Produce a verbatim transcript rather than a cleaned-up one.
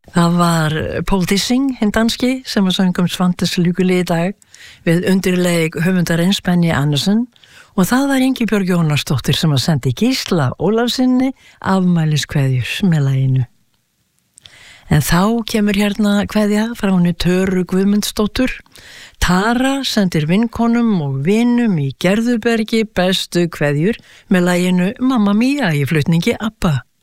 Það var Paul Dissing, hinn danski, sem var söng um Svantes lykkuli í dag við undirleik höfundarins Benny Andersson og það var Ingibjörg Jónasdóttir sem að sendi Gísla Ólafsinni afmæliskveðjur með laginu. En þá kemur hérna kveðja frá henni Töru Guðmundsdóttur. Tara sendir vinkonum og vinum í Gerðubergi bestu kveðjur með laginu Mamma Mia í flutningi ABBA.